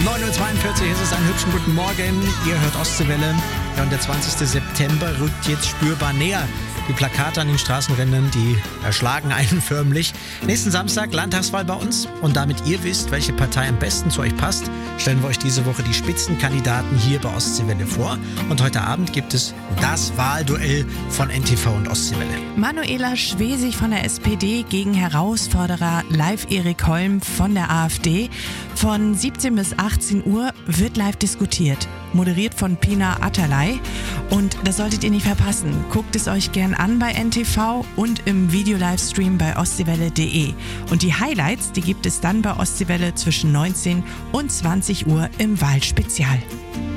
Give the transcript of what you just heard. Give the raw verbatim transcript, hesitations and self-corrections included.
neun Uhr zweiundvierzig ist es, einen hübschen guten Morgen. Ihr hört Ostseewelle. Ja, und der zwanzigste September rückt jetzt spürbar näher. Die Plakate an den Straßenrändern, die erschlagen einen förmlich. Nächsten Samstag Landtagswahl bei uns. Und damit ihr wisst, welche Partei am besten zu euch passt, stellen wir euch diese Woche die Spitzenkandidaten hier bei Ostseewelle vor. Und heute Abend gibt es das Wahlduell von N T V und Ostseewelle. Manuela Schwesig von der S P D gegen Herausforderer Live Erik Holm von der AfD. Von siebzehn bis achtzehn Uhr wird live diskutiert. Moderiert von Pina Atalay. Und das solltet ihr nicht verpassen. Guckt es euch gern an bei N T V und im Video-Livestream bei ostseewelle punkt de. Und die Highlights, die gibt es dann bei Ostseewelle zwischen neunzehn und zwanzig Uhr im Wahlspezial.